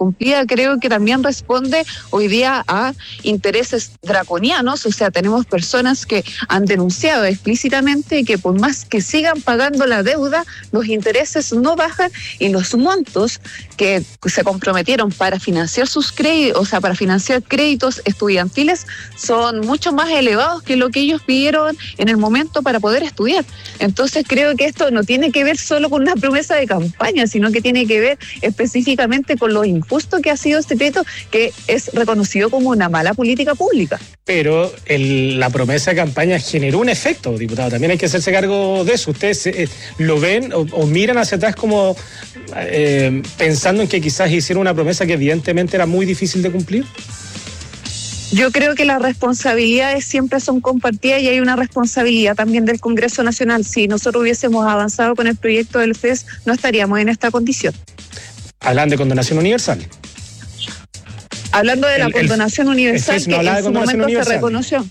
incumplida, creo que también responde hoy día a intereses draconianos. O sea, tenemos personas que han denunciado explícitamente que por más que sigan pagando la deuda, los intereses no bajan y los montos que se comprometieron para financiar sus créditos, o sea, para financiar créditos estudiantiles, son mucho más elevados que lo que ellos pidieron en el momento para poder estudiar. Entonces creo que esto no tiene que ver solo con una promesa de campaña, sino que tiene que ver específicamente con lo injusto que ha sido este decreto, que es reconocido como una mala política pública. Pero la promesa de campaña generó un efecto, diputado. También hay que hacerse cargo de eso. ¿Ustedes lo ven o miran hacia atrás como pensando en que quizás hicieron una promesa que evidentemente era muy difícil de cumplir? Yo creo que las responsabilidades siempre son compartidas y hay una responsabilidad también del Congreso Nacional. Si nosotros hubiésemos avanzado con el proyecto del FES, no estaríamos en esta condición. Hablan de condonación universal. Hablando de la condonación universal, el FES no hablaba de condonación universal. Se reconoció.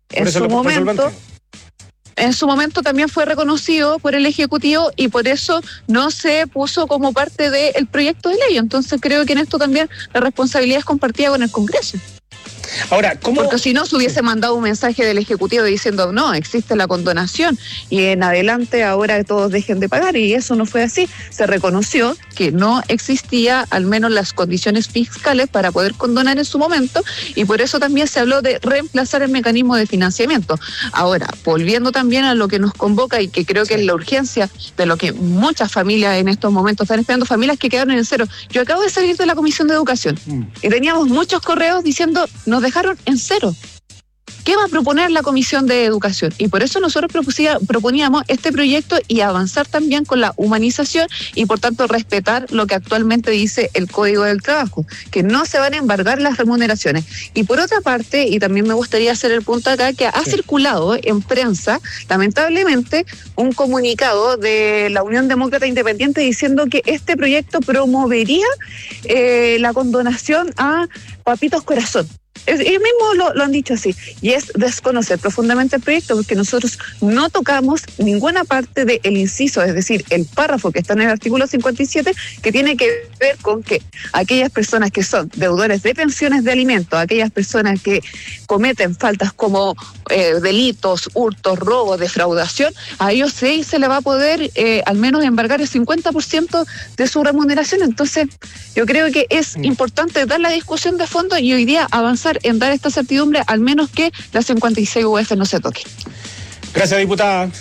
En su momento también fue reconocido por el Ejecutivo y por eso no se puso como parte del proyecto de ley. Entonces creo que en esto también la responsabilidad es compartida con el Congreso. Ahora, ¿cómo? Porque si no, se hubiese mandado un mensaje del Ejecutivo diciendo no, existe la condonación y en adelante ahora todos dejen de pagar, y eso no fue así. Se reconoció que no existía al menos las condiciones fiscales para poder condonar en su momento, y por eso también se habló de reemplazar el mecanismo de financiamiento. Ahora, volviendo también a lo que nos convoca y que creo que es la urgencia de lo que muchas familias en estos momentos están esperando, familias que quedaron en cero. Yo acabo de salir de la Comisión de Educación y teníamos muchos correos diciendo nos dejaron en cero. ¿Qué va a proponer la Comisión de Educación? Y por eso nosotros proponíamos este proyecto y avanzar también con la humanización y por tanto respetar lo que actualmente dice el Código del Trabajo, que no se van a embargar las remuneraciones. Y por otra parte, y también me gustaría hacer el punto acá, que ha circulado en prensa, lamentablemente, un comunicado de la Unión Demócrata Independiente diciendo que este proyecto promovería la condonación a papitos corazón. Ellos mismos lo han dicho así, y es desconocer profundamente el proyecto, porque nosotros no tocamos ninguna parte del inciso, es decir, el párrafo que está en el artículo 57, que tiene que ver con que aquellas personas que son deudores de pensiones de alimentos, aquellas personas que cometen faltas como delitos, hurtos, robos, defraudación, a ellos sí se le va a poder al menos embargar el 50% de su remuneración. Entonces, yo creo que es importante dar la discusión de fondo y hoy día avanzar en dar esta certidumbre, al menos que la 56 UF no se toque. Gracias, diputada.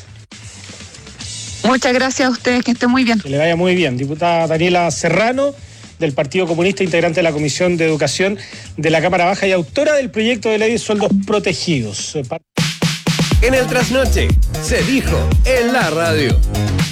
Muchas gracias a ustedes, que estén muy bien. Que le vaya muy bien. Diputada Daniela Serrano, del Partido Comunista, integrante de la Comisión de Educación de la Cámara Baja y autora del proyecto de ley de sueldos protegidos. En el Trasnoche se dijo en la radio.